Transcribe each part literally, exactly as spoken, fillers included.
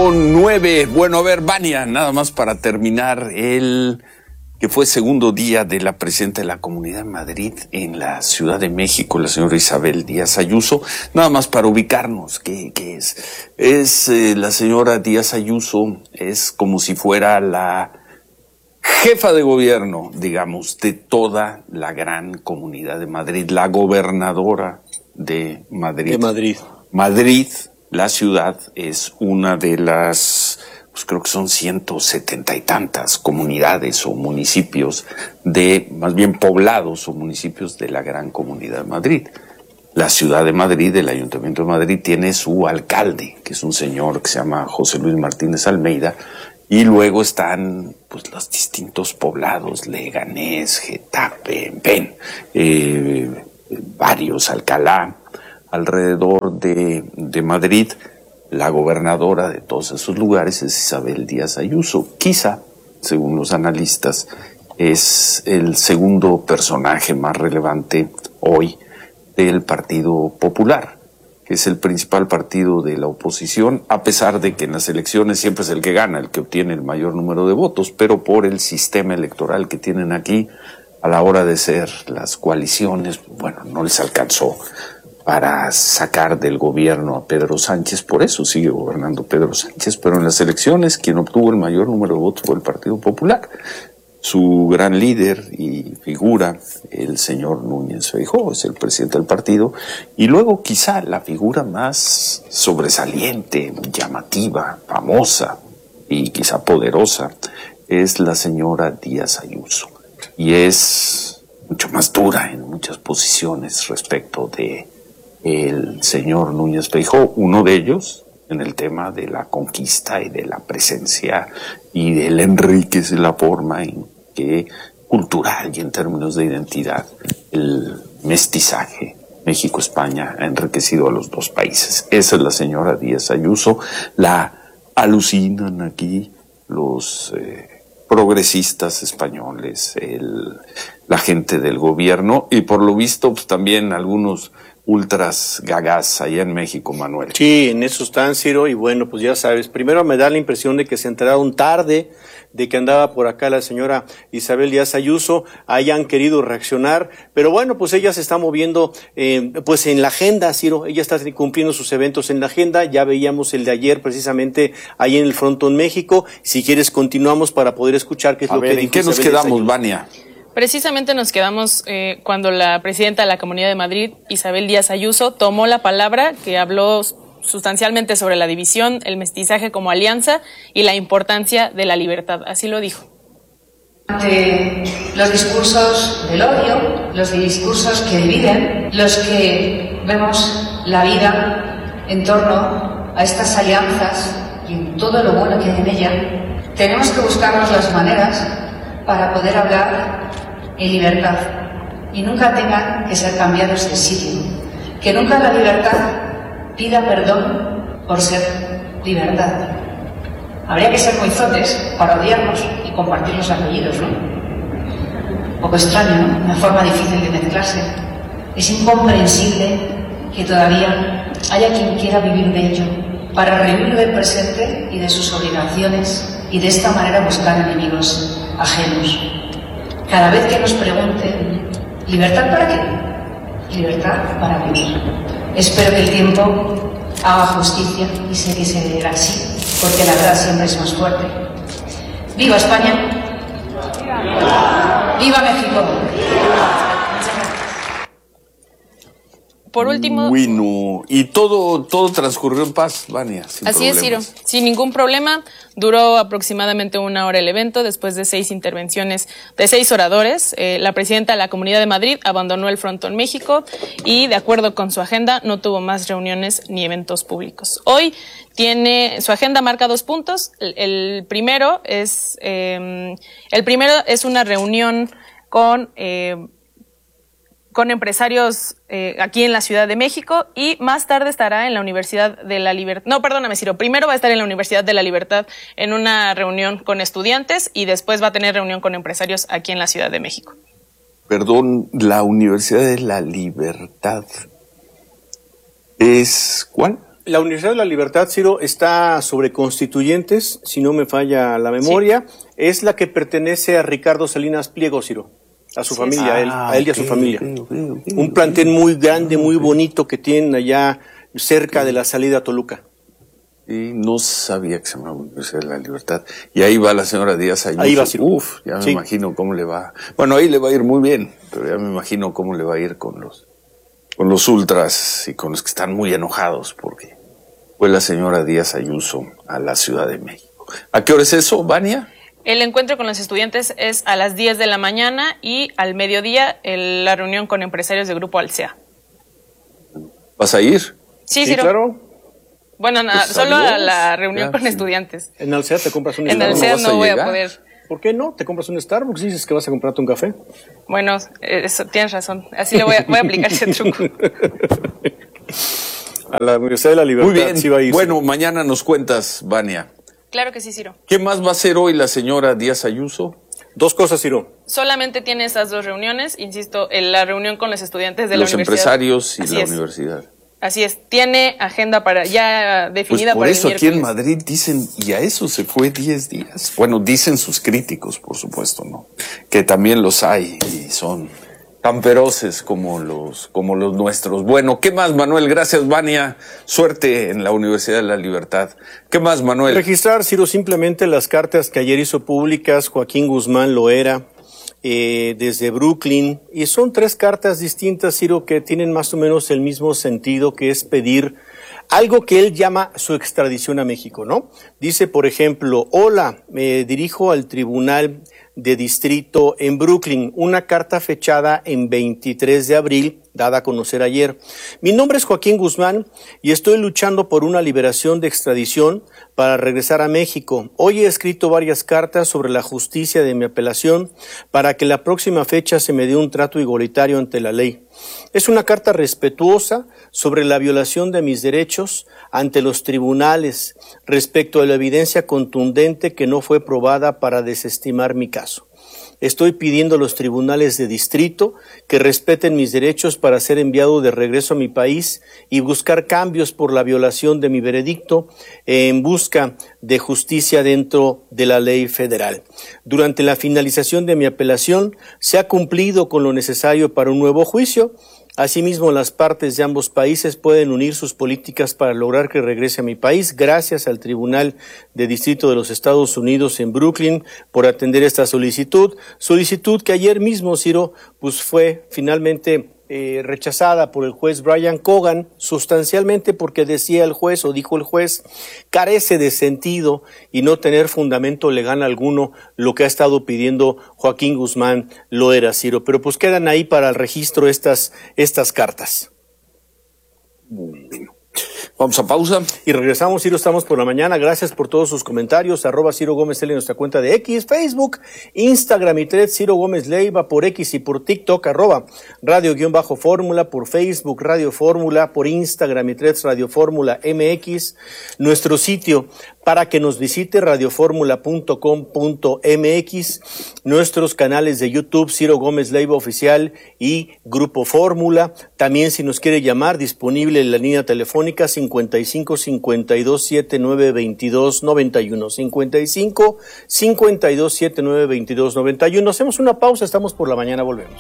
con nueve. Bueno, a ver, Vania, nada más para terminar, el que fue segundo día de la presidenta de la Comunidad de Madrid en la Ciudad de México, la señora Isabel Díaz Ayuso, nada más para ubicarnos, ¿qué, qué es? Es eh, la señora Díaz Ayuso, es como si fuera la jefa de gobierno, digamos, de toda la gran Comunidad de Madrid, la gobernadora de Madrid. De Madrid. Madrid, la ciudad, es una de las, pues creo que son ciento setenta y tantas comunidades o municipios de, más bien poblados o municipios de la gran Comunidad de Madrid. La ciudad de Madrid, el Ayuntamiento de Madrid, tiene su alcalde, que es un señor que se llama José Luis Martínez Almeida, y luego están pues los distintos poblados, Leganés, Getafe, en fin, eh, varios, Alcalá, alrededor de, de Madrid. La gobernadora de todos esos lugares es Isabel Díaz Ayuso. Quizá, según los analistas, es el segundo personaje más relevante hoy del Partido Popular, que es el principal partido de la oposición, a pesar de que en las elecciones siempre es el que gana, el que obtiene el mayor número de votos, pero por el sistema electoral que tienen aquí, a la hora de ser las coaliciones, bueno, no les alcanzó para sacar del gobierno a Pedro Sánchez, por eso sigue gobernando Pedro Sánchez, pero en las elecciones quien obtuvo el mayor número de votos fue el Partido Popular. Su gran líder y figura, el señor Núñez Feijóo, es el presidente del partido, y luego quizá la figura más sobresaliente, llamativa, famosa y quizá poderosa es la señora Díaz Ayuso, y es mucho más dura en muchas posiciones respecto de el señor Núñez Feijóo, uno de ellos en el tema de la conquista y de la presencia y del enriquece la forma en que cultural y en términos de identidad el mestizaje México-España ha enriquecido a los dos países. Esa es la señora Díaz Ayuso, la alucinan aquí los eh, progresistas españoles, el, la gente del gobierno y por lo visto pues también algunos ultras gagás allá en México, Manuel. Sí, en eso están, Ciro, y bueno, pues ya sabes, primero me da la impresión de que se enteraron tarde de que andaba por acá la señora Isabel Díaz Ayuso, hayan querido reaccionar, pero bueno, pues ella se está moviendo eh, pues en la agenda, Ciro, ella está cumpliendo sus eventos en la agenda, ya veíamos el de ayer precisamente ahí en el Frontón México, si quieres continuamos para poder escuchar qué es A lo ver, que ¿en qué nos quedamos, Vania? Precisamente nos quedamos eh, cuando la presidenta de la Comunidad de Madrid, Isabel Díaz Ayuso, tomó la palabra, que habló sustancialmente sobre la división, el mestizaje como alianza y la importancia de la libertad. Así lo dijo. Ante los discursos del odio, los discursos que dividen, los que vemos la vida en torno a estas alianzas y en todo lo bueno que hay en ella, tenemos que buscarnos las maneras para poder hablar en libertad y nunca tengan que ser cambiados de sitio. Que nunca la libertad pida perdón por ser libertad. Habría que ser muy zotes para odiarnos y compartir los apellidos, ¿no? Un poco extraño, ¿no? Una forma difícil de mezclarse. Es incomprensible que todavía haya quien quiera vivir de ello, para rehuir del presente y de sus obligaciones y de esta manera buscar enemigos ajenos. Cada vez que nos pregunten, ¿libertad para qué? Libertad para vivir. Espero que el tiempo haga justicia y sé que será así, porque la verdad siempre es más fuerte. ¡Viva España! ¡Viva, ¡Viva México! Por último... Bueno, y todo todo transcurrió en paz, Vania, sin Así problemas. es, Ciro, sin ningún problema. Duró aproximadamente una hora el evento, después de seis intervenciones de seis oradores. Eh, la presidenta de la Comunidad de Madrid abandonó el Frontón México y, de acuerdo con su agenda, no tuvo más reuniones ni eventos públicos. Hoy tiene, su agenda marca dos puntos. El, el primero es, eh, el primero es una reunión con, eh, con empresarios eh, aquí en la Ciudad de México y más tarde estará en la Universidad de la Libertad. No, perdóname, Ciro. Primero va a estar en la Universidad de la Libertad en una reunión con estudiantes y después va a tener reunión con empresarios aquí en la Ciudad de México. Perdón, la Universidad de la Libertad ¿es cuál? La Universidad de la Libertad, Ciro, está sobre Constituyentes, si no me falla la memoria. Sí. Es la que pertenece a Ricardo Salinas Pliego, Ciro. A su sí, familia, ah, a, él, a él y a su okay, familia. Okay, okay, okay, Un plantel muy grande, muy bonito que tienen allá cerca de la salida a Toluca. Y no sabía que se llamaba Universidad de la Libertad. Y ahí va la señora Díaz Ayuso. Ahí va, Ciro. Uf, ya me sí. imagino cómo le va. Bueno, ahí le va a ir muy bien, pero ya me imagino cómo le va a ir con los, con los ultras y con los que están muy enojados porque fue la señora Díaz Ayuso a la Ciudad de México. ¿A qué hora es eso, Vania? El encuentro con los estudiantes es a las diez de la mañana y al mediodía el, la reunión con empresarios del Grupo Alsea. ¿Vas a ir? Sí, sí, Ciro. Claro. Bueno, na, Pues solo adiós. a la reunión Ya, con sí. estudiantes. En Alsea te compras un En Starbucks. Alsea ¿No vas no a voy a llegar? poder. ¿Por qué no? ¿Te compras un Starbucks y dices que vas a comprarte un café? Bueno, eso, tienes razón. Así le voy a, voy a aplicar ese truco. A la Universidad de la Libertad. Muy bien. Sí va a ir. Bueno, mañana nos cuentas, Vania. Claro que sí, Ciro. ¿Qué más va a hacer hoy la señora Díaz Ayuso? Dos cosas, Ciro. Solamente tiene esas dos reuniones, insisto, en la reunión con los estudiantes de Los la universidad. empresarios y Así la es. universidad. Así es, tiene agenda para ya Pues definida por para eso el aquí en miércoles. Madrid dicen, y a eso se fue diez días. Bueno, dicen sus críticos, por supuesto, ¿no? Que también los hay y son tan feroces como los, como los nuestros. Bueno, ¿qué más, Manuel? Gracias, Vania. Suerte en la Universidad de la Libertad. ¿Qué más, Manuel? Registrar, Ciro, simplemente las cartas que ayer hizo públicas Joaquín Guzmán Loera, eh, desde Brooklyn, y son tres cartas distintas, Ciro, que tienen más o menos el mismo sentido, que es pedir algo que él llama su extradición a México, ¿no? Dice, por ejemplo, hola, me dirijo al Tribunal de Distrito en Brooklyn, una carta fechada en veintitrés de abril, dada a conocer ayer. Mi nombre es Joaquín Guzmán y estoy luchando por una liberación de extradición para regresar a México. Hoy he escrito varias cartas sobre la justicia de mi apelación para que la próxima fecha se me dé un trato igualitario ante la ley. Es una carta respetuosa sobre la violación de mis derechos ante los tribunales respecto a la evidencia contundente que no fue probada para desestimar mi caso. Estoy pidiendo a los tribunales de distrito que respeten mis derechos para ser enviado de regreso a mi país y buscar cambios por la violación de mi veredicto en busca de justicia dentro de la ley federal. Durante la finalización de mi apelación se ha cumplido con lo necesario para un nuevo juicio. Asimismo, las partes de ambos países pueden unir sus políticas para lograr que regrese a mi país. Gracias al Tribunal de Distrito de los Estados Unidos en Brooklyn por atender esta solicitud. Solicitud que ayer mismo, Ciro, pues fue finalmente eh, rechazada por el juez Brian Cogan, sustancialmente porque decía el juez, o dijo el juez, carece de sentido y no tener fundamento legal alguno lo que ha estado pidiendo Joaquín Guzmán Loera, Ciro. Pero pues quedan ahí para el registro estas, estas cartas. Vamos a pausa. Y regresamos, Ciro, estamos por la mañana. Gracias por todos sus comentarios. Arroba Ciro Gómez L en nuestra cuenta de X, Facebook, Instagram y Threads, Ciro Gómez Leiva por X y por TikTok, arroba Radio-Fórmula, por Facebook, Radio Fórmula, por Instagram y Threads, Radio Fórmula M X. Nuestro sitio para que nos visite, radioformula punto com punto m x, nuestros canales de YouTube, Ciro Gómez Leiva Oficial y Grupo Fórmula. También, si nos quiere llamar, disponible en la línea telefónica cincuenta y cinco, cincuenta y dos, setenta y nueve, veintidós, noventa y uno, cincuenta y cinco, cincuenta y dos, setenta y nueve, veintidós, noventa y uno. Hacemos una pausa, estamos por la mañana, volvemos.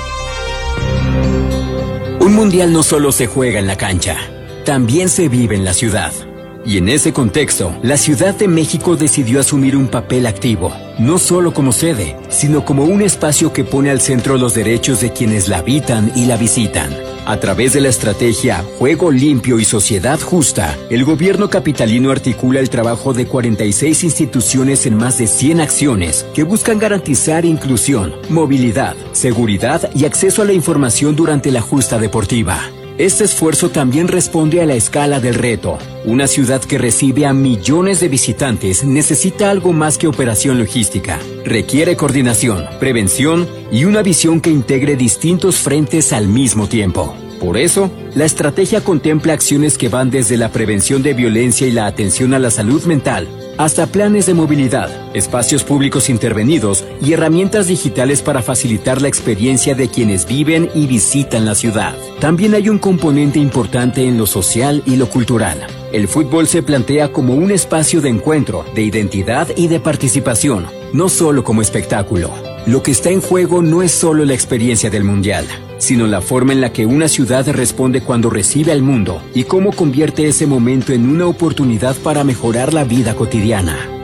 Un mundial no solo se juega en la cancha, también se vive en la ciudad. Y en ese contexto, la Ciudad de México decidió asumir un papel activo, no solo como sede, sino como un espacio que pone al centro los derechos de quienes la habitan y la visitan. A través de la estrategia Juego Limpio y Sociedad Justa, el gobierno capitalino articula el trabajo de cuarenta y seis instituciones en más de cien acciones que buscan garantizar inclusión, movilidad, seguridad y acceso a la información durante la justa deportiva. Este esfuerzo también responde a la escala del reto. Una ciudad que recibe a millones de visitantes necesita algo más que operación logística. Requiere coordinación, prevención y una visión que integre distintos frentes al mismo tiempo. Por eso, la estrategia contempla acciones que van desde la prevención de violencia y la atención a la salud mental, hasta planes de movilidad, espacios públicos intervenidos y herramientas digitales para facilitar la experiencia de quienes viven y visitan la ciudad. También hay un componente importante en lo social y lo cultural. El fútbol se plantea como un espacio de encuentro, de identidad y de participación, no solo como espectáculo. Lo que está en juego no es solo la experiencia del Mundial, sino la forma en la que una ciudad responde cuando recibe al mundo y cómo convierte ese momento en una oportunidad para mejorar la vida cotidiana.